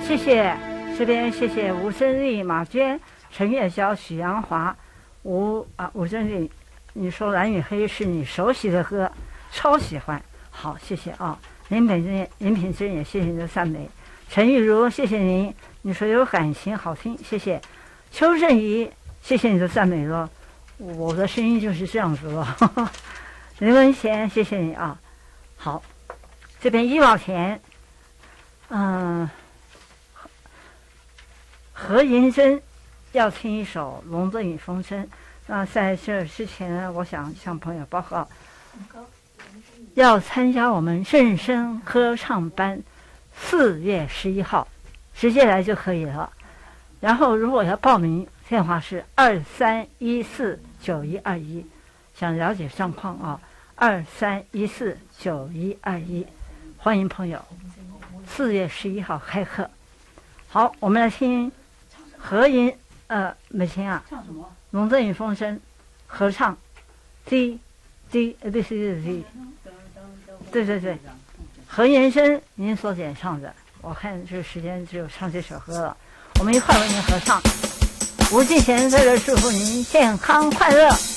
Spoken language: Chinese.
谢谢这边谢谢吴珍丽、马娟、陈月娇、许阳华、吴珍丽，你说蓝与黑是你熟悉的歌，超喜欢，好，谢谢啊。林品珍也谢谢你的赞美。陈玉茹，谢谢您，你说有感情，好听，谢谢。邱振怡，谢谢你的赞美了，我的声音就是这样子了。林文贤，谢谢你啊。好，这边伊宝田，何银珍要听一首《龙的影风声》。那在这之前呢，我想向朋友报告，要参加我们正声合唱班，4月11号，直接来就可以了。然后如果要报名，电话是23149121，想了解状况啊，23149121，欢迎朋友。4月11号开课。好，我们来听美琴啊，唱什么？《龙的影风声》合唱 ，D D B C D， 对对对，何延伸您所演唱的，我看这个时间只有唱这首歌了，我们一块为您合唱。吴敬贤在这祝福您健康快乐。